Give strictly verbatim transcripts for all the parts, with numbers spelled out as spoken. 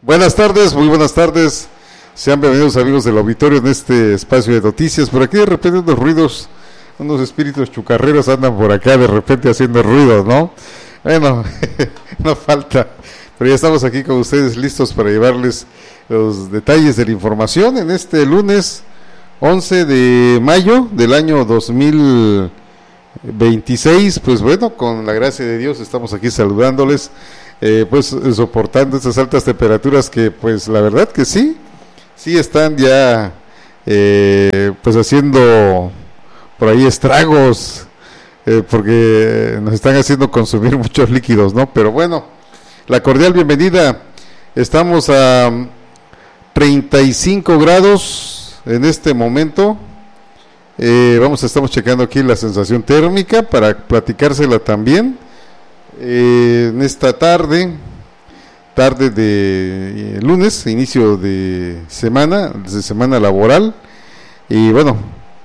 Buenas tardes, muy buenas tardes. Sean bienvenidos amigos del auditorio en este espacio de noticias. Por aquí de repente unos ruidos, unos espíritus chucarreros andan por acá de repente haciendo ruido, ¿no? Bueno, no falta, pero ya estamos aquí con ustedes listos para llevarles los detalles de la información en este lunes once de mayo del año dos mil veintiséis. Pues bueno, con la gracia de Dios estamos aquí saludándoles, eh, pues soportando estas altas temperaturas que pues la verdad que sí, sí están ya eh, pues haciendo por ahí estragos, eh, porque nos están haciendo consumir muchos líquidos, ¿no? Pero bueno, la cordial bienvenida. Estamos a treinta y cinco grados en este momento. Eh, vamos, estamos checando aquí la sensación térmica para platicársela también. Eh, en esta tarde, tarde de eh, lunes, inicio de semana, de semana laboral, y bueno,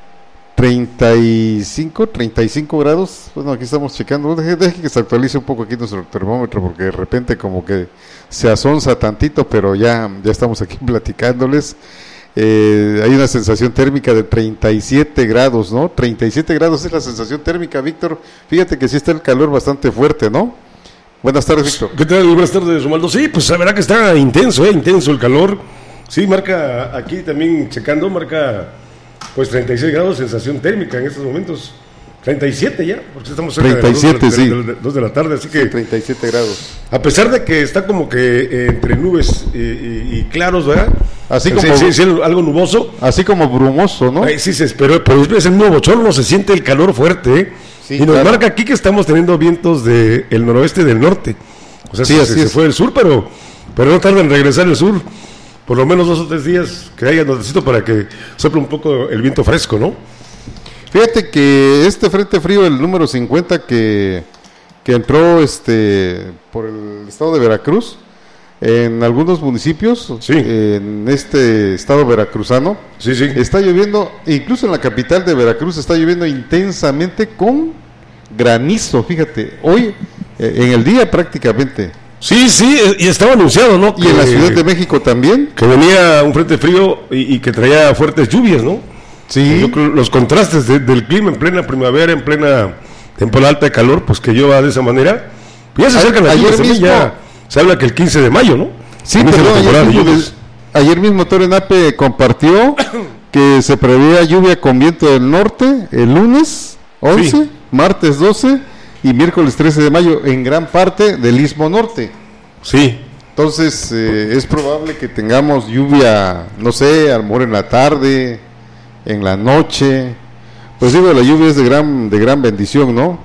treinta y cinco grados. Bueno, aquí estamos checando. Deje, deje que se actualice un poco aquí nuestro termómetro, porque de repente como que se asonza tantito, pero ya, ya estamos aquí platicándoles. Eh, hay una sensación térmica de treinta y siete grados, ¿no? treinta y siete grados es la sensación térmica, Víctor. Fíjate que sí está el calor bastante fuerte, ¿no? Buenas tardes, Víctor. ¿Qué tal? Buenas tardes, Romaldo. Sí, pues la verdad que está intenso, ¿eh? Intenso el calor. Sí, marca aquí también checando, marca pues treinta y seis grados sensación térmica en estos momentos. treinta y siete ya, porque estamos cerca treinta y siete, de las dos, sí. de, de, de, dos de la tarde, así que... Sí, treinta y siete grados. A pesar de que está como que eh, entre nubes y, y, y claros, ¿verdad? Así como... Sí, sí, sí, algo nuboso. Así como brumoso, ¿no? Ay, sí, se esperó, pero es el nuevo bochorno, se siente el calor fuerte, ¿eh? Sí, y nos claro. marca aquí que estamos teniendo vientos del de noroeste del norte. O sea, sí, se, se fue el sur, pero, pero no tarda en regresar el sur. Por lo menos dos o tres días que haya, necesito para que sople un poco el viento fresco, ¿no? Fíjate que este frente frío, el número cincuenta que, que entró este por el estado de Veracruz, en algunos municipios, sí. en este estado veracruzano, sí, sí. está lloviendo, incluso en la capital de Veracruz está lloviendo intensamente con granizo, fíjate, hoy eh, en el día prácticamente. Sí, sí, y estaba anunciado, ¿no? Y que, en la Ciudad de México también. Que venía un frente frío y, y que traía fuertes lluvias, ¿no? Sí. Los contrastes de, del clima en plena primavera, en plena temporada alta de calor, pues que llueva de esa manera. Ya se acercan las lluvias, mismo, ya se habla que el quince de mayo, ¿no? Sí, pero ayer mismo, ayer mismo Torenape compartió que se preveía lluvia con viento del norte el lunes once, sí. martes doce y miércoles trece de mayo en gran parte del Istmo Norte. Sí. Entonces eh, es probable que tengamos lluvia, no sé, a lo mejor en la tarde, en la noche. Pues digo, la lluvia es de gran de gran bendición, ¿no?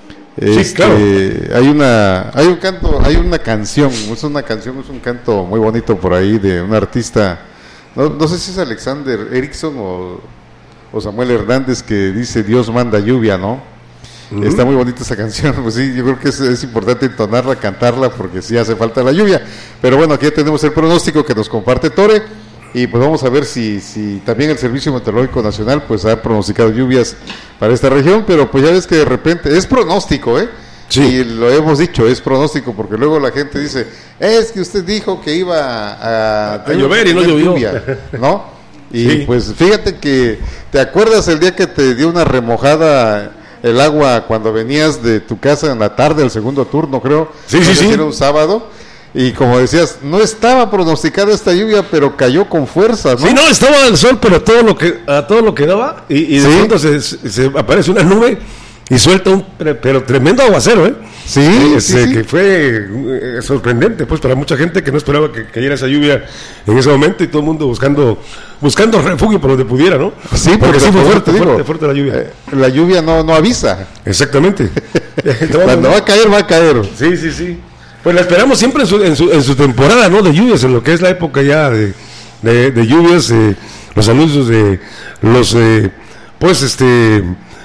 Sí, este, claro. Hay una hay un canto, hay una canción, es una canción, es un canto muy bonito por ahí de un artista, no, no sé si es Alexander Erickson o, o Samuel Hernández, que dice Dios manda lluvia, ¿no? Uh-huh. Está muy bonita esa canción, pues sí, yo creo que es, es importante entonarla, cantarla, porque sí hace falta la lluvia. Pero bueno, aquí ya tenemos el pronóstico que nos comparte Tore, y pues vamos a ver si, si también el Servicio Meteorológico Nacional pues ha pronosticado lluvias para esta región, pero pues ya ves que de repente, es pronóstico, ¿eh? Sí. Y lo hemos dicho, es pronóstico, porque luego la gente dice, es que usted dijo que iba a, a, a llover y no llovió, lluvia, ¿no? Y sí. Pues fíjate que, ¿te acuerdas el día que te dio una remojada el agua cuando venías de tu casa en la tarde, el segundo turno, creo? Sí, sí, sí. Era un sábado. Y como decías, no estaba pronosticada esta lluvia, pero cayó con fuerza, ¿no? Sí, no, estaba el sol, pero todo lo que a todo lo que daba, y, y de ¿Sí? pronto se, se aparece una nube y suelta un pero tremendo aguacero, ¿eh? Sí, eh, sí, se, sí. Que fue eh, sorprendente, pues, para mucha gente que no esperaba que cayera esa lluvia en ese momento, y todo el mundo buscando buscando refugio por donde pudiera, ¿no? Sí, porque, porque sí fue fuerte, digo, fuerte, fuerte la lluvia. Eh, la lluvia no, no avisa. Exactamente. Cuando va a caer, va a caer. Sí, sí, sí. Pues la esperamos siempre en su, en su, en su temporada, ¿no? De lluvias, en lo que es la época ya de, de, de lluvias, eh, los anuncios de los, eh, pues, este,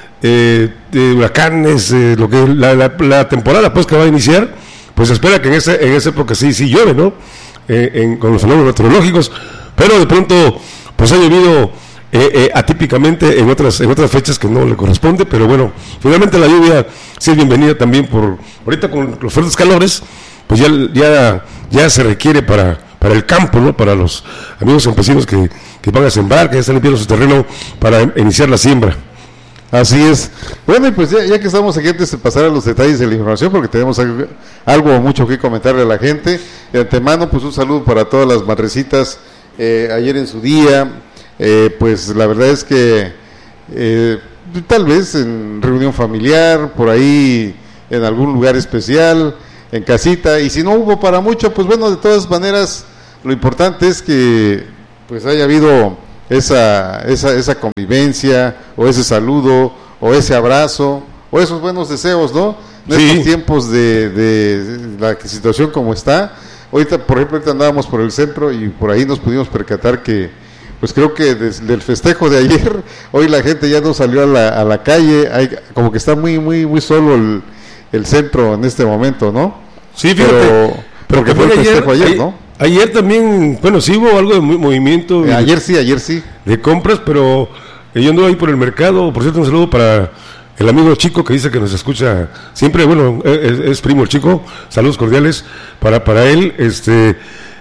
eh, de huracanes, eh, lo que la, la, la temporada, pues, que va a iniciar, pues se espera que en esa, en esa época sí, sí llueve, ¿no? Eh, en, con los fenómenos meteorológicos, pero de pronto, pues ha llovido eh, eh, atípicamente en otras en otras fechas que no le corresponde, pero bueno, finalmente la lluvia sí es bienvenida también por ahorita con los fuertes calores, pues ya ya ya se requiere para para el campo, ¿no? Para los amigos campesinos que, que van a sembrar, que ya están limpiando su terreno para iniciar la siembra. Así es. Bueno, y pues ya, ya que estamos aquí, antes de pasar a los detalles de la información, porque tenemos algo, algo mucho que comentarle a la gente, de antemano, pues un saludo para todas las madrecitas eh, ayer en su día. Eh, pues la verdad es que eh, tal vez en reunión familiar, por ahí en algún lugar especial, en casita, y si no hubo para mucho, pues bueno, de todas maneras, lo importante es que pues haya habido esa, esa, esa convivencia, o ese saludo, o ese abrazo, o esos buenos deseos, ¿no? En sí. Estos tiempos de, de la situación como está. Ahorita, por ejemplo, ahorita andábamos por el centro y por ahí nos pudimos percatar que, pues creo que desde el festejo de ayer, hoy la gente ya no salió a la, a la calle, hay, como que está muy, muy, muy solo el, el centro en este momento, ¿no? Sí, fíjate. Pero, pero que fue el festejo ayer, ayer, ¿no? Ayer también, bueno, sí hubo algo de movimiento. Eh, ayer sí, ayer sí. De compras, pero yo ando ahí por el mercado. Por cierto, un saludo para el amigo Chico que dice que nos escucha siempre. Bueno, es, es primo el Chico. Saludos cordiales para para él. Este,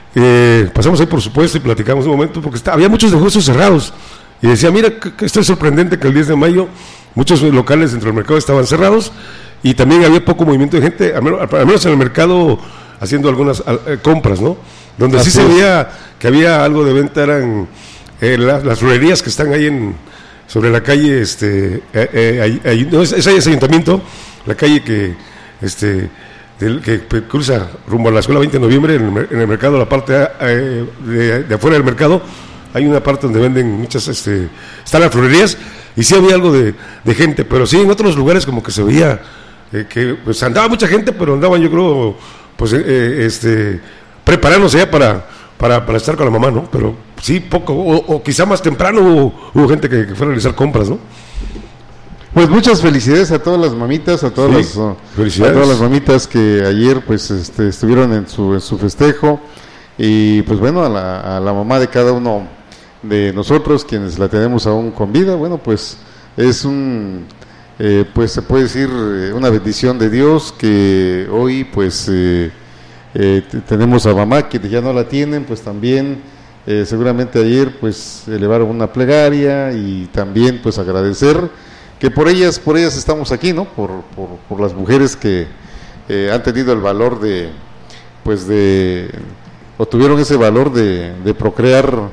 eh, pasamos ahí por supuesto y platicamos un momento porque está, había muchos negocios cerrados. Y decía, mira, que, que esto es sorprendente que el diez de mayo muchos locales dentro del mercado estaban cerrados y también había poco movimiento de gente, al menos, al menos en el mercado, haciendo algunas eh, compras, ¿no? Donde Así sí se veía que había algo de venta eran eh, las, las florerías que están ahí en sobre la calle, este, eh, eh, ahí, ahí, no, es, es ahí ese ayuntamiento, la calle que, este, del, que, que cruza rumbo a la escuela veinte de noviembre, en el, en el mercado, la parte eh, de, de afuera del mercado, hay una parte donde venden muchas, este, están las florerías, y sí había algo de, de gente, pero sí en otros lugares como que se veía eh, que pues andaba mucha gente, pero andaban yo creo, pues, eh, este, preparándose ya para, para, para estar con la mamá, ¿no? Pero sí, poco, o, o quizá más temprano hubo, hubo gente que, que fue a realizar compras, ¿no? Pues muchas felicidades a todas las mamitas, a todas, sí, las, a todas las mamitas que ayer pues este, estuvieron en su, en su festejo, y pues bueno, a la, a la mamá de cada uno de nosotros, quienes la tenemos aún con vida, bueno, pues es un, eh, pues se puede decir, una bendición de Dios que hoy pues eh, eh, tenemos a mamá, que ya no la tienen, pues también eh, seguramente ayer pues elevaron una plegaria y también pues agradecer que por ellas, por ellas estamos aquí, ¿no? Por, por, por las mujeres que eh, han tenido el valor de, pues de, o tuvieron ese valor de, de procrear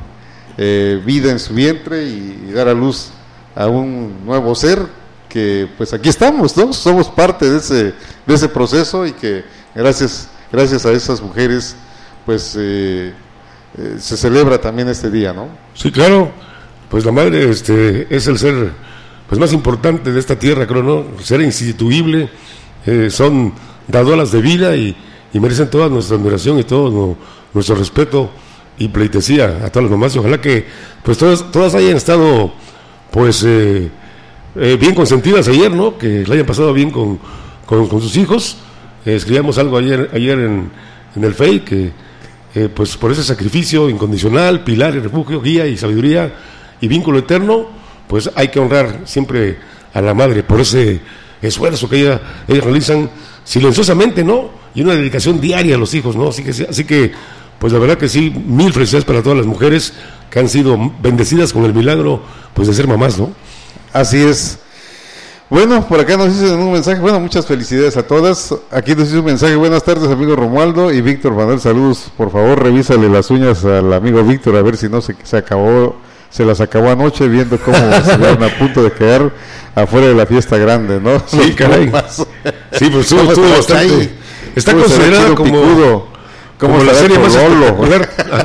eh, vida en su vientre y, y dar a luz a un nuevo ser que pues aquí estamos, ¿no? Somos parte de ese, de ese proceso y que gracias Gracias a esas mujeres, pues eh, eh, se celebra también este día, ¿no? Sí, claro. Pues la madre este, es el ser pues más importante de esta tierra, creo, ¿no? El ser instituible, eh, son dadoras de vida y, y merecen toda nuestra admiración y todo no, nuestro respeto y pleitesía a todas las mamás. Y ojalá que pues todas, todas hayan estado pues eh, eh, bien consentidas ayer, ¿no? Que la hayan pasado bien con, con, con sus hijos. Eh, escribíamos algo ayer ayer en, en el Face que eh, pues por ese sacrificio incondicional, pilar y refugio, guía y sabiduría y vínculo eterno, pues hay que honrar siempre a la madre por ese esfuerzo que ella, ellos realizan silenciosamente, ¿no? Y una dedicación diaria a los hijos, ¿no? Así que, así que pues la verdad que sí, mil felicidades para todas las mujeres que han sido bendecidas con el milagro pues de ser mamás, ¿no? Así es. Bueno, por acá nos dicen un mensaje, bueno, muchas felicidades a todas. Aquí nos dice un mensaje, buenas tardes amigo Romualdo y Víctor Manuel, saludos, por favor revísale las uñas al amigo Víctor a ver si no se, se acabó, se las acabó anoche viendo cómo se van a punto de quedar afuera de la fiesta grande, ¿no? Sí, caray. Sí, pues estuvo, estuvo bastante. Está considerada como, picudo, como, como la serie más espectacular.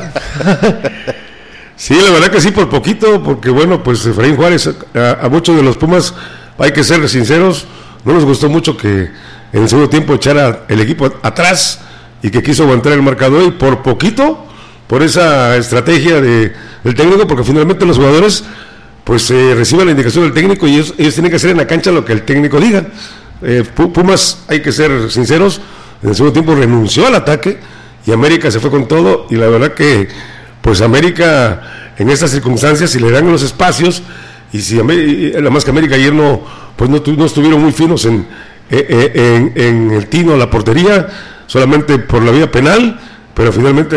Sí, la verdad que sí, por poquito, porque bueno, pues Efraín Juárez, a, a muchos de los Pumas, hay que ser sinceros, no nos gustó mucho que en el segundo tiempo echara el equipo atrás y que quiso aguantar el marcador y por poquito, por esa estrategia de, del técnico, porque finalmente los jugadores pues eh, reciben la indicación del técnico y ellos, ellos tienen que hacer en la cancha lo que el técnico diga. Eh, Pumas, hay que ser sinceros, en el segundo tiempo renunció al ataque y América se fue con todo y la verdad que pues América en estas circunstancias, si le dan los espacios y si la más que América ayer no pues no, no estuvieron muy finos en, en, en el tino, la portería, solamente por la vía penal, pero finalmente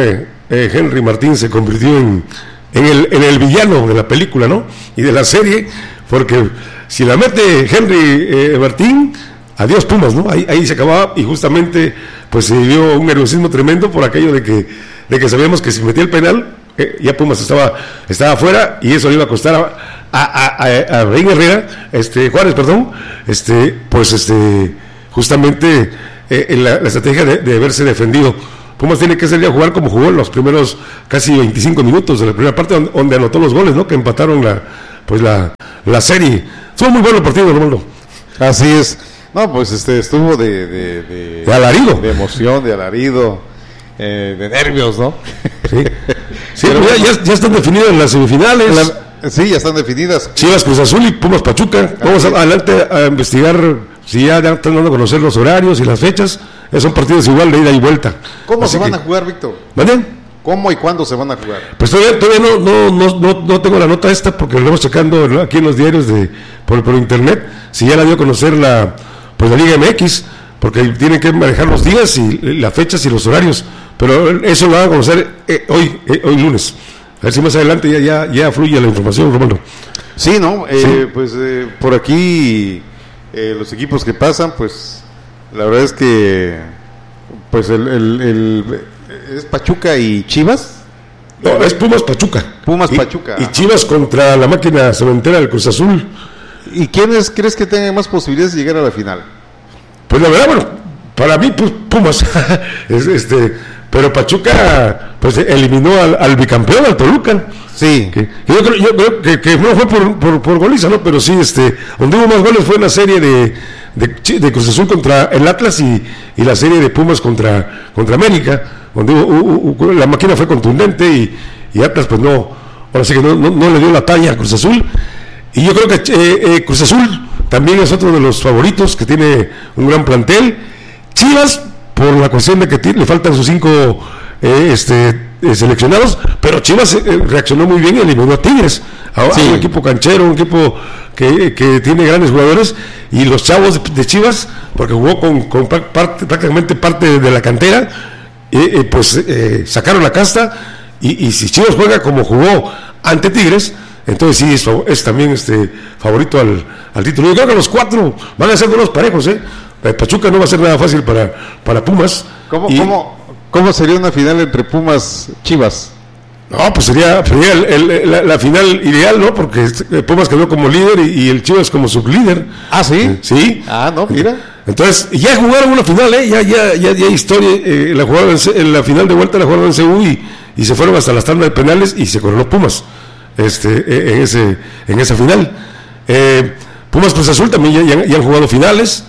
eh, Henry Martín se convirtió en, en, el, en el villano de la película, ¿no? Y de la serie, porque si la mete Henry eh, Martín, adiós Pumas, ¿no? Ahí, ahí se acababa y justamente pues se vivió un nerviosismo tremendo por aquello de que, de que sabíamos que si metía el penal, eh, ya Pumas estaba, estaba afuera y eso le iba a costar a, a, a, a Reina Herrera, este, Juárez, perdón, este, pues este, justamente eh, la, la estrategia de, de haberse defendido. Pumas tiene que salir a jugar como jugó en los primeros casi veinticinco minutos de la primera parte, donde, donde anotó los goles, ¿no? Que empataron la, pues la, la serie. Fue muy bueno el partido, Romualdo. Así es. No, pues este estuvo de de, de, de alarido, de emoción, de alarido, eh, de nervios, ¿no? Sí, sí, pero ya, ya, ya están definidas las semifinales. La, sí, ya están definidas. Chivas Cruz Azul y Pumas Pachuca. Vamos a, adelante a investigar si ya, ya están dando a conocer los horarios y las fechas. Son partidos igual de ida y vuelta. ¿Cómo Así se van que, a jugar, Víctor? ¿vale? ¿Cómo y cuándo se van a jugar? Pues todavía, todavía no, no, no, no, no tengo la nota esta porque lo estamos checando, ¿no?, aquí en los diarios de por, por internet, si ya la dio a conocer la, pues la Liga M X, porque tienen que manejar los días y las fechas y los horarios, pero eso lo van a conocer eh, hoy, eh, hoy lunes. A ver si más adelante ya, ya, ya fluye la información, Romano. Sí, ¿no? Eh, sí. Pues eh, por aquí eh, los equipos que pasan, pues la verdad es que pues el, el, el es Pachuca y Chivas. No, es Pumas Pachuca. Pumas y, Pachuca. Y Chivas contra la máquina cementera del Cruz Azul. ¿Y quiénes crees que tengan más posibilidades de llegar a la final? Pues la verdad, bueno, para mí pues Pumas. es, este, pero Pachuca pues eliminó al, al bicampeón, al Toluca. Sí. Que, que yo creo, yo creo que, que no fue por, por, por goliza, ¿no? Pero sí, este, donde hubo más goles fue en la serie de, de, de Cruz Azul contra el Atlas y, y la serie de Pumas contra, contra América, donde hubo, hubo, hubo, la máquina fue contundente y, y Atlas pues no, ahora sí que no, no, no le dio la talla a Cruz Azul. Y yo creo que eh, eh, Cruz Azul también es otro de los favoritos, que tiene un gran plantel. Chivas, por la cuestión de que t- le faltan sus cinco eh, este, eh, seleccionados, pero Chivas eh, reaccionó muy bien y eliminó a Tigres, a, sí. a un equipo canchero, un equipo que, que tiene grandes jugadores, y los chavos de, de Chivas, porque jugó con, con parte, prácticamente parte de la cantera, eh, eh, pues eh, sacaron la casta, y, y si Chivas juega como jugó ante Tigres, entonces sí, es, es también este favorito al, al título. Yo creo que los cuatro van a ser de los parejos, ¿eh? Pachuca no va a ser nada fácil para, para Pumas. ¿Cómo, y, ¿cómo, ¿Cómo sería una final entre Pumas Chivas? No, pues sería, sería el, el, la, la final ideal, ¿no? Porque Pumas quedó como líder y, y el Chivas como sublíder. Ah, ¿sí? Sí. Ah, no, mira. Entonces, ya jugaron una final, ¿eh? Ya, ya, ya, ya historia, eh, la jugaron en, en la final de vuelta la jugaron en C U y, y se fueron hasta las tandas de penales y se coronó Pumas. Este, eh, en ese en esa final eh, Pumas Cruz Azul también ya, ya, ya han jugado finales,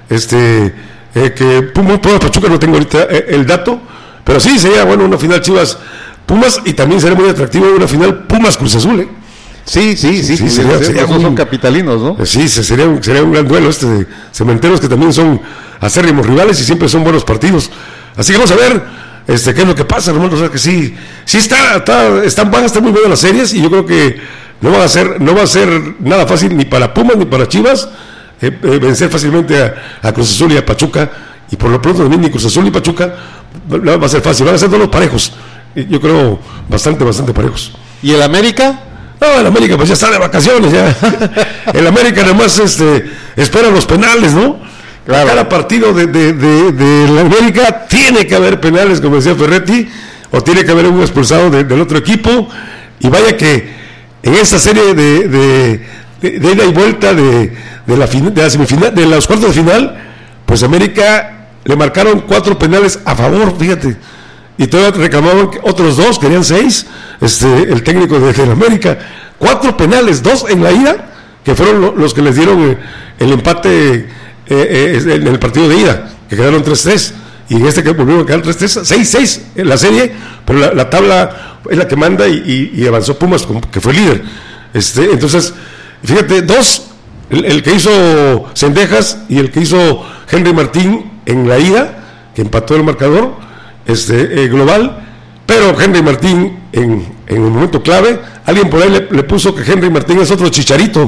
este eh, que Pumas, Pumas Pachuca no tengo ahorita eh, el dato, pero sí sería bueno una final Chivas Pumas, y también sería muy atractivo una final Pumas Cruz Azul, ¿eh? Sí, sí, sí, sí, sí sería, sería, sería un, son capitalinos, ¿no? Eh, sí, sería un, sería un gran duelo este de Cementeros, que también son acérrimos rivales y siempre son buenos partidos, así que vamos a ver Este, ¿qué es lo que pasa, hermano? O sea que sí, sí está, está, están, van a estar muy buenas las series, y yo creo que no va a ser, no va a ser nada fácil ni para Pumas ni para Chivas eh, eh, vencer fácilmente a, a Cruz Azul y a Pachuca, y por lo pronto también ni Cruz Azul ni Pachuca va a ser fácil, van a ser todos los parejos, yo creo bastante, bastante parejos. ¿Y el América? No, el América pues ya está de vacaciones ya. El América además este, espera los penales, ¿no? Claro. Cada partido de, de, de, de la América tiene que haber penales, como decía Ferretti, o tiene que haber un expulsado de, del otro equipo, y vaya que en esta serie de, de, de, de ida y vuelta de, de, la fin, de la semifinal, de los cuartos de final, pues América le marcaron cuatro penales a favor, fíjate, y todavía reclamaban otros dos, querían seis, este, el técnico de, de la América, cuatro penales, dos en la ida, que fueron lo, los que les dieron el, el empate Eh, eh, en el partido de ida, que quedaron tres tres, y en este que volvieron a quedar tres tres, seis seis en la serie, pero la, la tabla es la que manda, y, y, y avanzó Pumas, que fue líder. Este, entonces, fíjate, dos, el, el que hizo Cendejas y el que hizo Henry Martín en la ida, que empató el marcador este, eh, global, pero Henry Martín en, en un momento clave, alguien por ahí le, le puso que Henry Martín es otro Chicharito.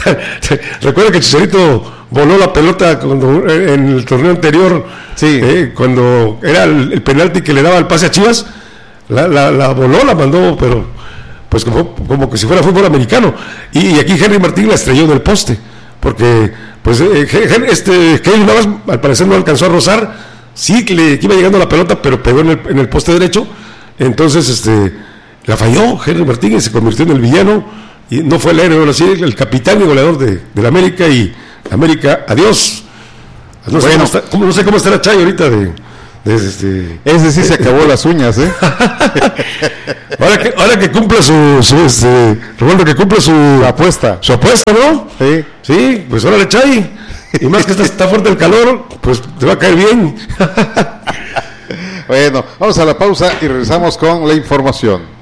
Recuerda que Chicharito voló la pelota cuando, en el torneo anterior, sí. eh, cuando era el, el penalti que le daba el pase a Chivas, la, la, la voló, la mandó, pero pues como, como que si fuera fútbol americano. Y, y aquí Henry Martín la estrelló del poste, porque pues eh, este Keylor Navas al parecer no alcanzó a rozar, sí que le que iba llegando la pelota, pero pegó en el, en el poste derecho. Entonces este la falló Henry Martín y se convirtió en el villano, y no fue el héroe, sí, el capitán y goleador de, de la América. Y América, adiós. No, bueno. sé cómo está, cómo, no sé cómo estará Chay ahorita de, de este. Ese sí se acabó las uñas, ¿eh? ahora que ahora que cumpla su, su este, Roberto, que cumpla su apuesta, su apuesta, ¿no? Sí, sí, pues órale, Chay. Y más que está, está fuerte el calor, pues te va a caer bien. Bueno, vamos a la pausa y regresamos con la información.